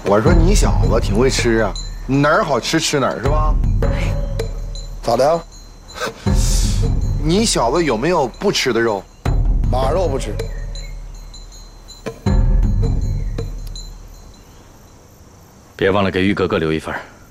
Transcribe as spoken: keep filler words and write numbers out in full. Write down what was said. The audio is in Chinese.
我说你小子挺会吃啊，哪儿好吃吃哪儿是吧？ 咋的？ 你小子有没有不吃的肉？ 马肉不吃。 别忘了给玉哥哥留一份。